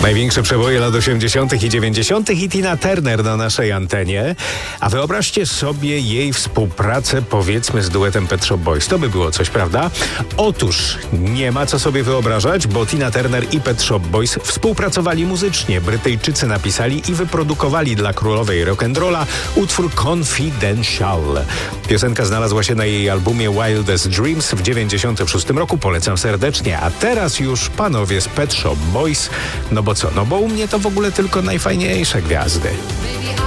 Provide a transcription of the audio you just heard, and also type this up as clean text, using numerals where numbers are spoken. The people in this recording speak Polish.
Największe przeboje lat 80. i 90. i Tina Turner na naszej antenie. A wyobraźcie sobie jej współpracę, powiedzmy, z duetem Pet Shop Boys. To by było coś, prawda? Otóż nie ma co sobie wyobrażać, bo Tina Turner i Pet Shop Boys współpracowali muzycznie. Brytyjczycy napisali i wyprodukowali dla królowej rock'n'rolla utwór Confidential. Piosenka znalazła się na jej albumie Wildest Dreams w 96 roku. Polecam serdecznie. A teraz już panowie z Pet Shop Boys. No bo co? No bo u mnie to w ogóle tylko najfajniejsze gwiazdy.